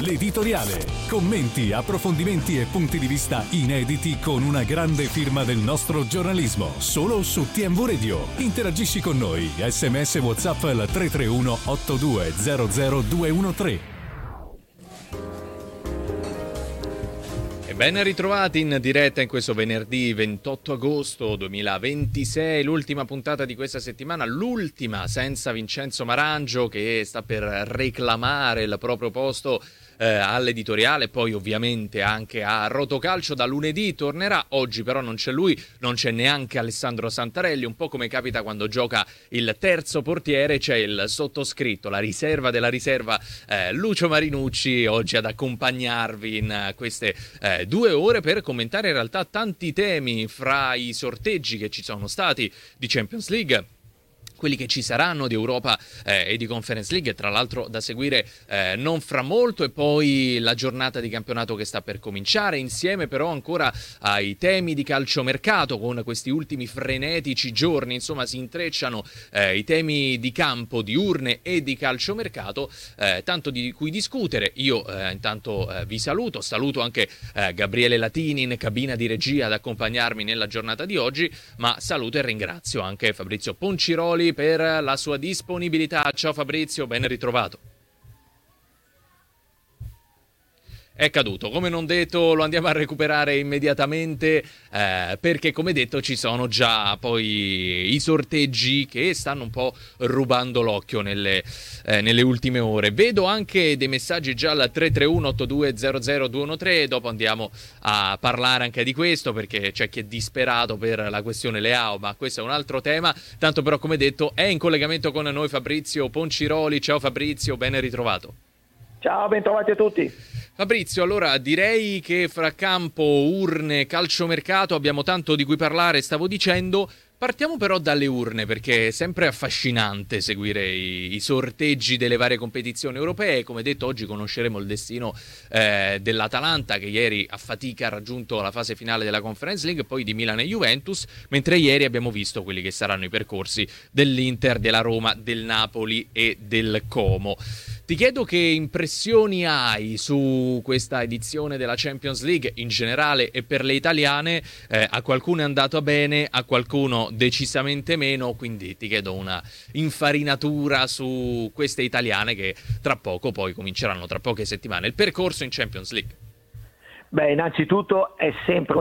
L'editoriale. Commenti, approfondimenti e punti di vista inediti con una grande firma del nostro giornalismo. Solo su TMV Radio. Interagisci con noi. SMS WhatsApp al 331 8200 213. E ben ritrovati in diretta in questo venerdì 28 agosto 2026, l'ultima puntata di questa settimana, l'ultima senza Vincenzo Marangio che sta per reclamare il proprio posto all'editoriale, poi ovviamente anche a Rotocalcio. Da lunedì tornerà, oggi però non c'è lui, non c'è neanche Alessandro Santarelli, un po' come capita quando gioca il terzo portiere, c'è il sottoscritto, la riserva della riserva, Lucio Marinucci, oggi ad accompagnarvi in queste 2 ore per commentare in realtà tanti temi, fra i sorteggi che ci sono stati di Champions League, quelli che ci saranno di Europa e di Conference League, tra l'altro da seguire non fra molto, e poi la giornata di campionato che sta per cominciare, insieme però ancora ai temi di calciomercato. Con questi ultimi frenetici giorni, insomma, si intrecciano i temi di campo, di urne e di calciomercato, tanto di cui discutere. Io intanto vi saluto anche Gabriele Latini in cabina di regia ad accompagnarmi nella giornata di oggi, ma saluto e ringrazio anche Fabrizio Ponciroli per la sua disponibilità. Ciao Fabrizio, ben ritrovato. È caduto, come non detto lo andiamo a recuperare immediatamente, perché come detto ci sono già poi i sorteggi che stanno un po' rubando l'occhio nelle ultime ore. Vedo anche dei messaggi già al 331 8200 213, dopo andiamo a parlare anche di questo perché c'è chi è disperato per la questione Leao, ma questo è un altro tema. Tanto però, come detto, è in collegamento con noi Fabrizio Ponciroli. Ciao Fabrizio, ben ritrovato. Ciao, ben trovati a tutti. Fabrizio, allora direi che fra campo, urne, calciomercato abbiamo tanto di cui parlare, stavo dicendo. Partiamo però dalle urne, perché è sempre affascinante seguire i sorteggi delle varie competizioni europee. Come detto, oggi conosceremo il destino dell'Atalanta, che ieri a fatica ha raggiunto la fase finale della Conference League, poi di Milan e Juventus, mentre ieri abbiamo visto quelli che saranno i percorsi dell'Inter, della Roma, del Napoli e del Como. Ti chiedo che impressioni hai su questa edizione della Champions League in generale e per le italiane. A qualcuno è andato bene, a qualcuno decisamente meno, quindi ti chiedo una infarinatura su queste italiane che tra poco poi cominceranno, tra poche settimane, il percorso in Champions League. Beh, innanzitutto è sempre